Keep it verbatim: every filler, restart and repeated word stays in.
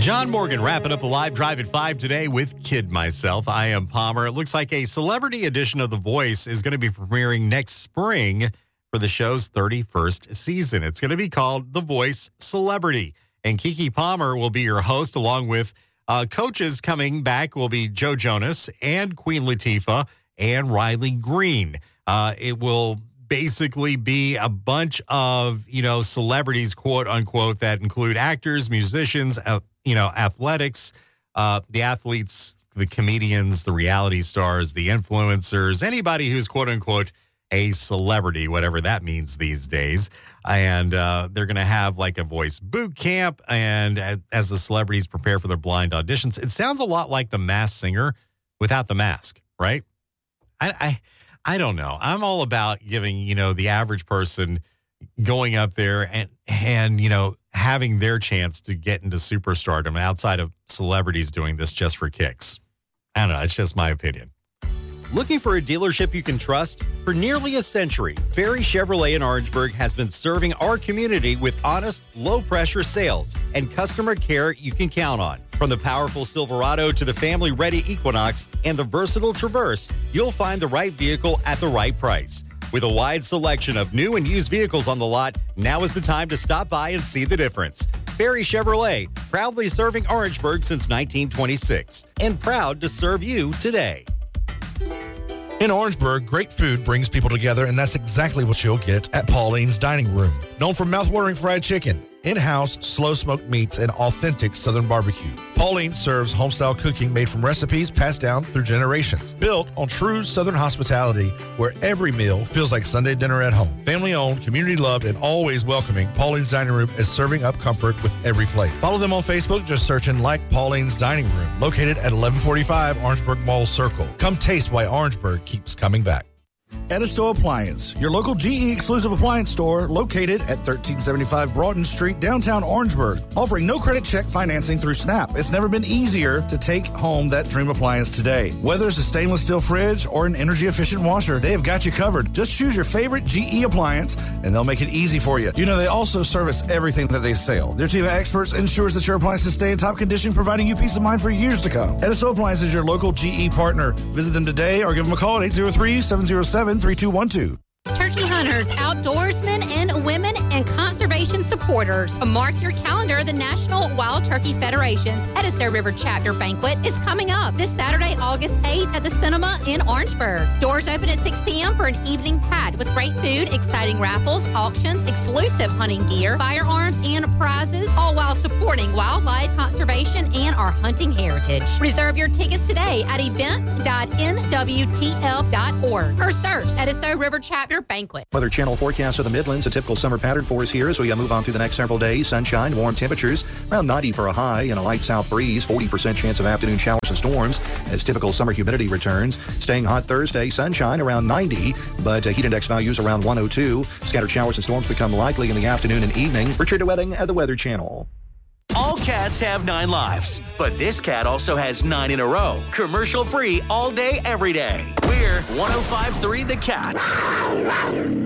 John Morgan wrapping up the live drive at five today with Kid Myself. I am Palmer. It looks like a celebrity edition of The Voice is going to be premiering next spring for the show's thirty-first season. It's going to be called The Voice Celebrity. And Keke Palmer will be your host, along with uh, coaches coming back will be Joe Jonas and Queen Latifah and Riley Green. Uh, it will basically be a bunch of, you know, celebrities, quote unquote, that include actors, musicians, uh, you know, athletics, uh, the athletes, the comedians, the reality stars, the influencers, anybody who's quote unquote a celebrity, whatever that means these days. And uh, they're going to have like a voice boot camp. And uh, as the celebrities prepare for their blind auditions, it sounds a lot like The Masked Singer without the mask, right? I, I I don't know. I'm all about giving, you know, the average person going up there and, and, you know, having their chance to get into superstardom outside of celebrities doing this just for kicks. I don't know. It's just my opinion. Looking for a dealership you can trust? For nearly a century, Ferry Chevrolet in Orangeburg has been serving our community with honest, low-pressure sales and customer care you can count on. From the powerful Silverado to the family-ready Equinox and the versatile Traverse, you'll find the right vehicle at the right price. With a wide selection of new and used vehicles on the lot, now is the time to stop by and see the difference. Ferry Chevrolet, proudly serving Orangeburg since nineteen twenty-six, and proud to serve you today. In Orangeburg, great food brings people together, and that's exactly what you'll get at Pauline's Dining Room. Known for mouth-watering fried chicken, in-house slow-smoked meats, and authentic Southern barbecue. Pauline serves homestyle cooking made from recipes passed down through generations. Built on true Southern hospitality, where every meal feels like Sunday dinner at home. Family-owned, community-loved, and always welcoming, Pauline's Dining Room is serving up comfort with every plate. Follow them on Facebook, just searching Like Pauline's Dining Room, located at eleven forty-five Orangeburg Mall Circle. Come taste why Orangeburg keeps coming back. Edisto Appliance, your local G E exclusive appliance store located at thirteen seventy-five Broughton Street, downtown Orangeburg, offering no credit check financing through Snap. It's never been easier to take home that dream appliance today. Whether it's a stainless steel fridge or an energy efficient washer, they have got you covered. Just choose your favorite G E appliance and they'll make it easy for you. You know, they also service everything that they sell. Their team of experts ensures that your appliances stay in top condition, providing you peace of mind for years to come. Edisto Appliance is your local G E partner. Visit them today or give them a call at eight zero three, seven zero seven, three two one two. Turkey hunters, outdoorsmen, and women and conservation supporters. Mark your calendar. The National Wild Turkey Federation's Edisto River Chapter Banquet is coming up this Saturday, August eighth at the Cinema in Orangeburg. Doors open at six p.m. for an evening packed with great food, exciting raffles, auctions, exclusive hunting gear, firearms, and prizes, all while supporting wildlife conservation and our hunting heritage. Reserve your tickets today at events dot n w t f dot org or search Edisto River Chapter Banquet. Weather Channel forecast of the Midlands. A typical summer pattern for us here as we move on through the next several days. Sunshine, warm temperatures, around ninety for a high, and a light south breeze. forty percent chance of afternoon showers and storms as typical summer humidity returns. Staying hot Thursday, sunshine around ninety, but uh, heat index values around one oh two. Scattered showers and storms become likely in the afternoon and evening. Richard DeWetting at the Weather Channel. All cats have nine lives, but this cat also has nine in a row. Commercial free all day, every day. We're one oh five point three The Cat.